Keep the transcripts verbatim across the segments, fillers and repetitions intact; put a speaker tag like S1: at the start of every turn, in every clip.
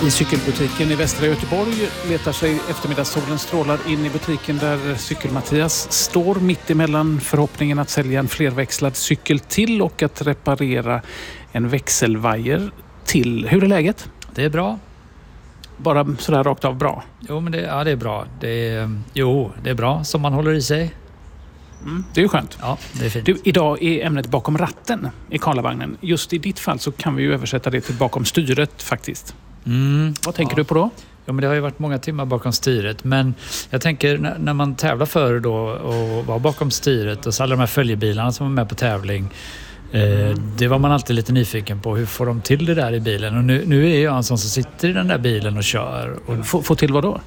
S1: I cykelbutiken i Västra Göteborg letar sig eftermiddagssolens strålar in i butiken där cykel-Mattias står mitt emellan förhoppningen att sälja en flerväxlad cykel till och att reparera en växelvajer till. Hur är läget?
S2: Det är bra.
S1: Bara sådär rakt av bra?
S2: Jo, men det, ja, det är bra. Det är, jo, det är bra som man håller i sig.
S1: Mm, det är ju skönt.
S2: Ja, det är fint.
S1: Du, idag är ämnet bakom ratten i Karlavagnen. Just i ditt fall så kan vi ju översätta det till bakom styret faktiskt.
S2: Mm,
S1: Vad tänker
S2: ja.
S1: du på då?
S2: Ja, men det har ju varit många timmar bakom styret. Men jag tänker när, när man tävlar för då och var bakom styret och så alla de här följebilarna som var med på tävling. Eh, det var man alltid lite nyfiken på. Hur får de till det där i bilen? Och nu, nu är jag en sån som sitter i den där bilen och kör. Och
S1: få, få till vad då?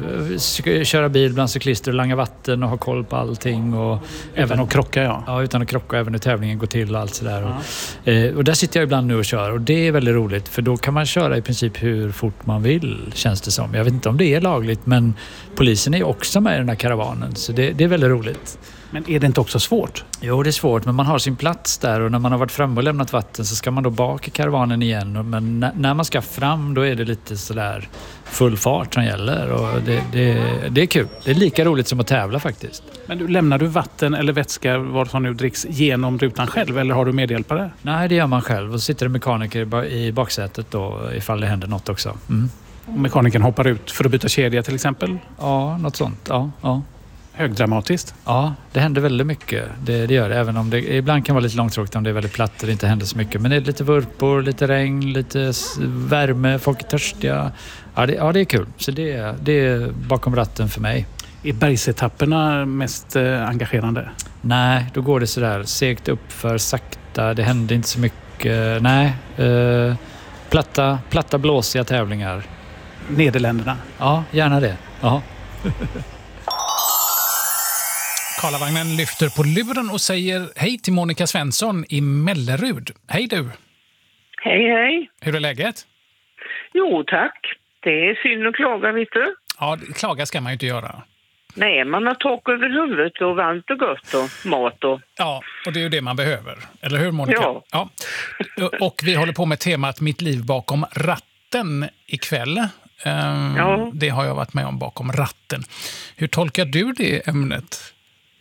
S2: Eh, köra bil bland cyklister och langa vatten och ha koll på allting. Och
S1: utan
S2: även,
S1: att krocka, ja.
S2: Ja, utan att krocka, även hur tävlingen går till och allt sådär. Ja. Och, eh, och där sitter jag ibland nu och kör. Och det är väldigt roligt. För då kan man köra i princip hur fort man vill, känns det som. Jag vet inte om det är lagligt, men polisen är ju också med i den här karavanen. Så det, det är väldigt roligt.
S1: Men är det inte också svårt?
S2: Jo, det är svårt, men man har sin plats där och när man har varit framme och lämnat vatten så ska man då bak i karavanen igen. Men n- när man ska fram då är det lite sådär full fart som gäller och det, det, det är kul. Det är lika roligt som att tävla faktiskt.
S1: Men du, lämnar du vatten eller vätska, vad som nu dricks, genom rutan själv eller har du medhjälpare?
S2: Nej, det gör man själv och så sitter det mekaniker i baksätet då ifall det händer något också. Mm.
S1: Mekanikern hoppar ut för att byta kedja till exempel?
S2: Ja, något sånt. Ja, ja.
S1: Högdramatiskt?
S2: Ja, det händer väldigt mycket. Det, det gör det, även om det ibland kan vara lite långtråkigt om det är väldigt platt och det inte händer så mycket. Men det är lite vurpor, lite regn, lite värme, folk är törstiga. Ja, det, ja, det är kul. Så det, det är bakom ratten för mig.
S1: Är bergsetapperna mest eh, engagerande?
S2: Nej, då går det sådär segt upp för sakta. Det händer inte så mycket. Nej, eh, platta, platta blåsiga tävlingar.
S1: Nederländerna?
S2: Ja, gärna det. Ja.
S1: Karlavagnen lyfter på luren och säger hej till Monica Svensson i Mellerud. Hej du!
S3: Hej, hej.
S1: Hur är läget?
S3: Jo, tack. Det är synd att klaga, vet du.
S1: Ja, klaga ska man ju inte göra.
S3: Nej, man har tak över huvudet och varmt och gott och mat och...
S1: Ja, och det är ju det man behöver. Eller hur, Monica?
S3: Ja.
S1: Ja. Och vi håller på med temat Mitt liv bakom ratten ikväll. Um,
S3: ja.
S1: Det har jag varit med om, bakom ratten. Hur tolkar du det ämnet?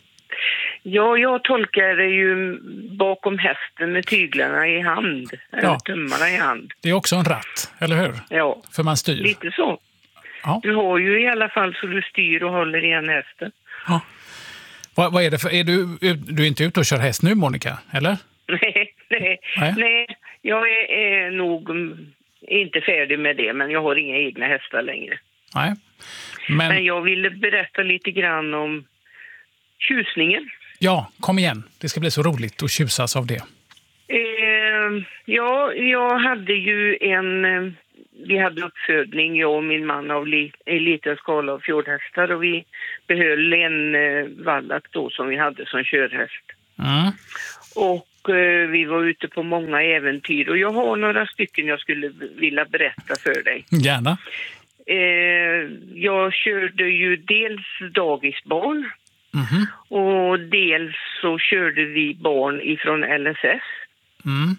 S3: Ja, jag tolkar det ju bakom hästen med tyglarna i hand. Eller
S1: Ja.
S3: tummarna i hand.
S1: Det är också en ratt, eller hur?
S3: Ja,
S1: För man styr.
S3: lite så.
S1: Ja.
S3: Du har ju i alla fall så du styr och håller i en hästen.
S1: Ja. Vad, vad är det för... Är du, du är inte ute och kör häst nu, Monica? Eller?
S3: Nej, nej,
S1: Nej.
S3: nej. Jag är, är nog mm, inte färdig med det, men jag har inga egna hästar längre.
S1: Nej. Men,
S3: Men jag ville berätta lite grann om tjusningen.
S1: ja, kom igen. Det ska bli så roligt att tjusas av det.
S3: Eh, ja, jag hade ju en... Eh, vi hade uppfödning, jag och min man, av li, en liten skala av fjordhästar. Och vi behöll en eh, vallack då som vi hade som körhäst.
S1: Mm.
S3: Och eh, vi var ute på många äventyr. Och jag har några stycken jag skulle vilja berätta för dig.
S1: Gärna.
S3: Eh, jag körde ju dels dagisbarn.
S1: Mhm.
S3: Och dels så körde vi barn ifrån L S S.
S1: Mm.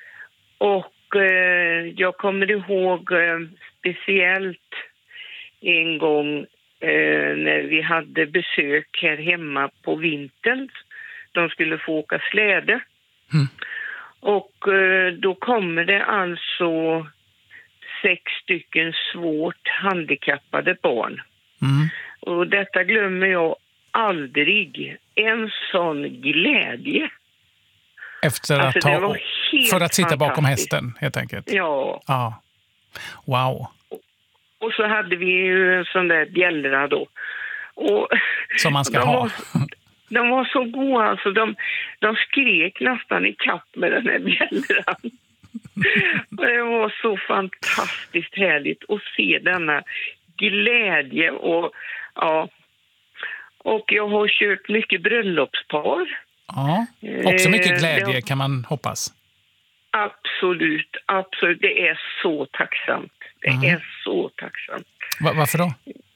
S3: Och eh, jag kommer ihåg eh, speciellt en gång eh, när vi hade besök här hemma på vintern. De skulle få åka släde.
S1: Mm.
S3: Och eh, då kommer det alltså sex stycken svårt handikappade barn.
S1: Mm.
S3: Och detta glömmer jag aldrig. En sån glädje.
S1: Efter
S3: Alltså,
S1: att ta,
S3: det var helt
S1: för att sitta bakom
S3: fantastiskt.
S1: hästen, helt enkelt.
S3: Ja.
S1: Ja. Wow.
S3: Och så hade vi ju en sån där bjällra då. Och
S1: Som man ska
S3: de
S1: ha.
S3: Var, de var så goda, alltså. De, de skrek nästan i kapp med den här bjällran. Och det var så fantastiskt härligt att se denna glädje. Och, ja. och jag har kört mycket bröllopspar.
S1: Ja. Också mycket
S3: Eh,
S1: glädje
S3: det-
S1: kan man hoppas.
S3: Absolut, absolut. Det är så tacksamt. Det
S1: Mm.
S3: är så tacksamt.
S1: Va- varför då?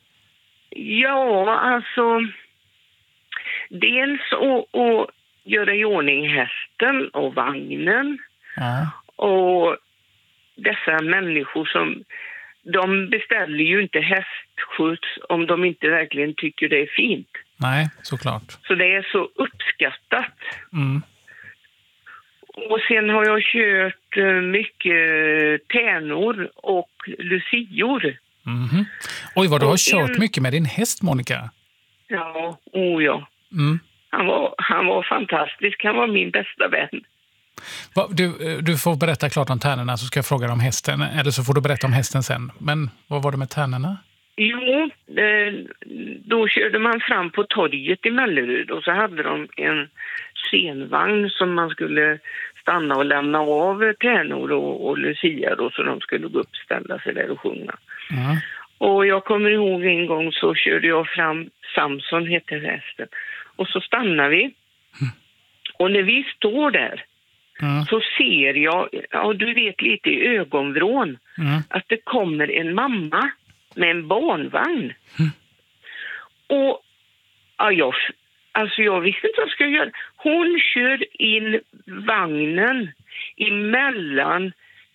S3: Ja, alltså... Dels att, att göra i ordning hästen och vagnen.
S1: Ja.
S3: Och dessa människor som... de beställer ju inte hästskjuts om de inte verkligen tycker det är fint.
S1: Nej, såklart.
S3: Så det är så uppskattat.
S1: Mm.
S3: Och sen har jag kört mycket tärnor och lucior.
S1: Mm-hmm. Oj, vad du har
S3: och
S1: kört
S3: en...
S1: mycket med din häst, Monica.
S3: Ja, oh ja.
S1: Mm.
S3: Han var, han var fantastisk. Han var min bästa vän.
S1: Va, du, du får berätta klart om tärnorna så ska jag fråga om hästen. Eller så får du berätta om hästen sen. Men vad var det med tärnorna?
S3: Jo, då körde man fram på torget i Mellerud och så hade de en scenvagn som man skulle stanna och lämna av tärnor och, och lucia då, så de skulle gå upp och ställa sig där och sjunga.
S1: Mm.
S3: Och jag kommer ihåg en gång så körde jag fram, Samson heter hästen, och så stannar vi. Mm. Och när vi står där mm. så ser jag, ja, du vet lite i ögonvrån, mm. att det kommer en mamma med en barnvagn. Mm. Och ja, jag, alltså jag visste inte vad jag skulle göra. Hon kör in vagnen emellan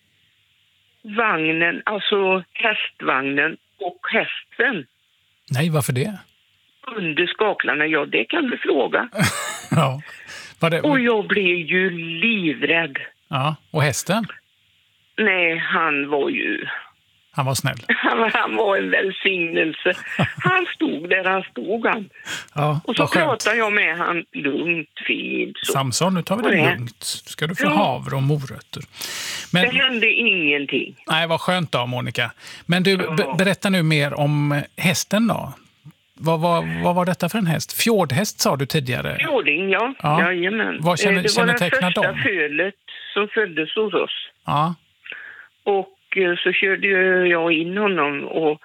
S3: vagnen, alltså hästvagnen och hästen.
S1: Nej, varför det?
S3: Under skaklarna, ja det kan du fråga.
S1: Ja. Var det...
S3: Och jag blev ju livrädd.
S1: Ja, och hästen?
S3: Nej, han var ju...
S1: Han var snäll.
S3: Han, han var en välsignelse. Han stod där han stod han.
S1: Ja,
S3: och så pratade jag med han lugnt, fint. Så.
S1: Samson, nu tar vi det
S3: det.
S1: lugnt. Ska du få
S3: ja.
S1: havre och morötter. Men,
S3: det hände ingenting.
S1: Nej, vad skönt då, Monica. Men du,
S3: ja.
S1: be- berätta nu mer om hästen då. Vad, vad, vad var detta för en häst? Fjordhäst sa du tidigare.
S3: Fjording, ja.
S1: ja.
S3: Jajamän.
S1: Vad känner,
S3: det var den
S1: kännetecknar
S3: första
S1: dem?
S3: fölet som föddes hos oss.
S1: Ja.
S3: Och så körde jag in honom och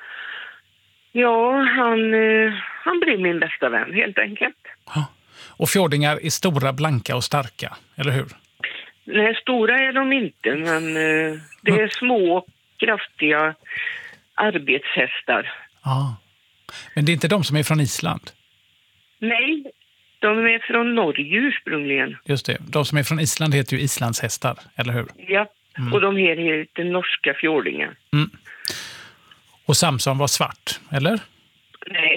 S3: ja, han, han blev min bästa vän helt enkelt.
S1: Ja. Och fjordingar är stora, blanka och starka, eller hur?
S3: Nej, stora är de inte, men det är små, kraftiga arbetshästar.
S1: Ja. Men det är inte de som är från Island?
S3: Nej, de är från Norge ursprungligen.
S1: Just det, de som är från Island heter ju islandshästar, eller hur?
S3: Ja. Mm. Och de här heter norska fjordingar. Mm.
S1: Och Samson var svart, eller?
S3: Nej,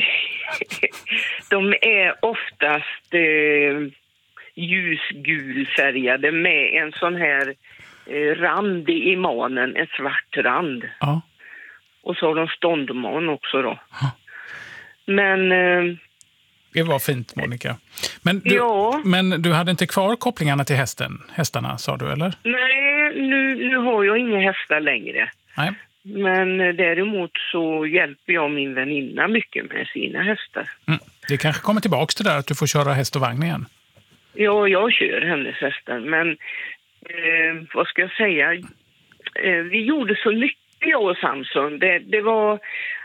S3: de är oftast eh, ljusgulfärgade med en sån här eh, rand i manen, en svart rand.
S1: Ja.
S3: Och så har de ståndman också då. Ja. Men... Eh,
S1: det var fint, Monica. Men du,
S3: ja.
S1: men du hade inte kvar kopplingarna till hästen, hästarna, sa du, eller?
S3: Nej, nu, nu har jag inga hästar längre.
S1: Nej.
S3: Men däremot så hjälper jag min väninna mycket med sina hästar.
S1: Mm. Det kanske kommer tillbaka till det där att du får köra häst och vagn igen.
S3: Ja, jag kör hennes hästar. Men eh, vad ska jag säga? Eh, vi gjorde så mycket, jag och Samson. Det, det var...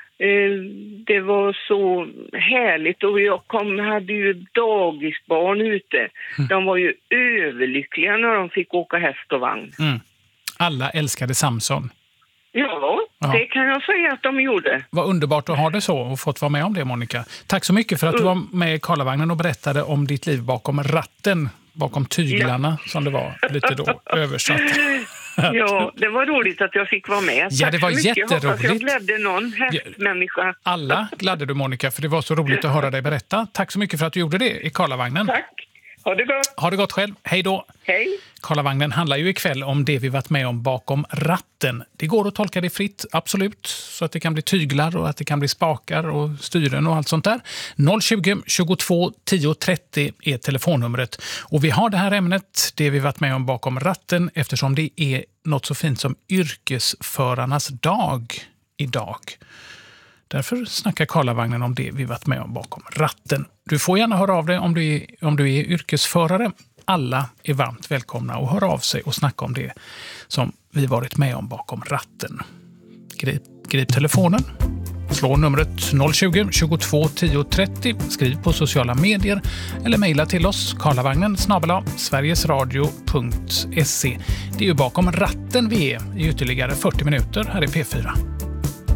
S3: Det var så härligt och jag kom, hade ju dagisbarn ute. Mm. De var ju överlyckliga när de fick åka häst och vagn.
S1: Mm. Alla älskade Samson.
S3: Ja, ja, det kan jag säga att de gjorde.
S1: Vad underbart att ha det så och fått vara med om det, Monica. Tack så mycket för att du var med i Karlavagnen och berättade om ditt liv bakom ratten. Bakom tyglarna, ja. Som det var lite då översatt.
S3: Ja, det var roligt att jag fick vara med.
S1: Ja, det var jätteroligt. Jag hoppas
S3: jag glädde någon hästmänniska.
S1: Alla gladde du, Monica, för det var så roligt att höra dig berätta. Tack så mycket för att du gjorde det i Karlavagnen.
S3: Tack. Ha det gott.
S1: Ha det gott själv. Hej då.
S3: Hej.
S1: Karlavagnen handlar ju ikväll om det vi varit med om bakom ratten. Det går att tolka det fritt, absolut. Så att det kan bli tyglar och att det kan bli spakar och styren och allt sånt där. noll tjugo, tjugotvå, tio, trettio är telefonnumret. Och vi har det här ämnet, det vi varit med om bakom ratten, eftersom det är något så fint som yrkesförarnas dag idag. Därför snackar Karlavagnen om det vi varit med om bakom ratten. Du får gärna höra av dig om du är, om du är yrkesförare. Alla är varmt välkomna att höra av sig och snacka om det som vi varit med om bakom ratten. Grip, grip telefonen. Slå numret noll tjugo, tjugotvå, tio, trettio. Skriv på sociala medier eller mejla till oss karlavagnen snabel-a sverigesradio punkt se. Det är ju bakom ratten vi är i ytterligare fyrtio minuter här i P fyra.